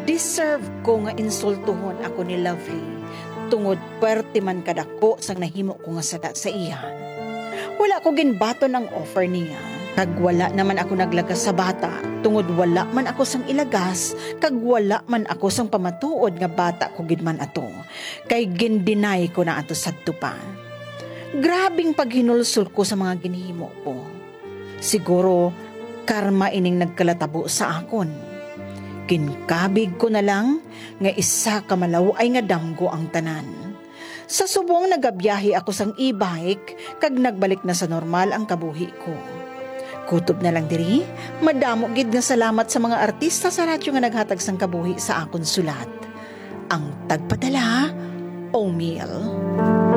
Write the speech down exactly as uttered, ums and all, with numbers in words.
Deserve ko nga insultuhon ako ni Lovely tungod perte man kadako sang nahimo ko nga sada sa iya. Wala ko ginbaton ang offer niya, kag wala naman ako naglagas sa bata tungod wala man ako sang ilagas, kag wala man ako sang pamatuod nga bata ko gid man ato, kay gindinay ko na ato sadto pa. Grabing paghinulsol ko sa mga ginhimo ko. Siguro karma ining nagkalatabo sa akon. Kinkabig ko na lang nga isa ka malaway nga damgo ang tanan. Sa subong nagabiyahe ako sang e-bike kag nagbalik na sa normal ang kabuhi ko. Kutob na lang diri, madamo gid nga salamat sa mga artista sa radyo nga naghatag sang kabuhi sa akon sulat. Ang tagpadala, O'Meal.